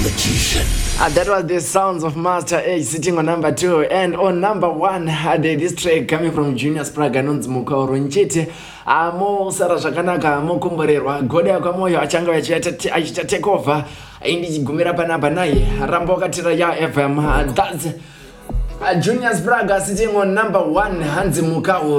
magician. That was the sounds of Master H sitting on number 2, and on number 1 had this track coming from Junior Spraga nonzi Mukauro Nchiti. Amo sara zvakanaka amokomborerwa goda kwamoyo achanga achita take over indi chigumira panamba 9 rambo katira ya FM. That's Junior Spraga sitting on number 1 Hanzi Mukauro.